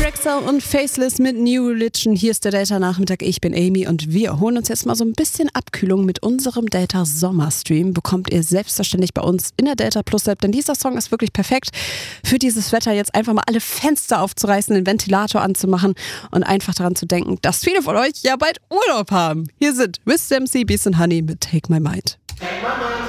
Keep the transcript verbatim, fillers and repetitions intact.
Rexel und Faceless mit New Religion. Hier ist der Delta-Nachmittag. Ich bin Amy und wir holen uns jetzt mal so ein bisschen Abkühlung mit unserem Delta-Sommerstream. Bekommt ihr selbstverständlich bei uns in der Delta Plus App, denn dieser Song ist wirklich perfekt für dieses Wetter. Jetzt einfach mal alle Fenster aufzureißen, den Ventilator anzumachen und einfach daran zu denken, dass viele von euch ja bald Urlaub haben. Hier sind Mister M C, Beast and Honey mit Take My Mind.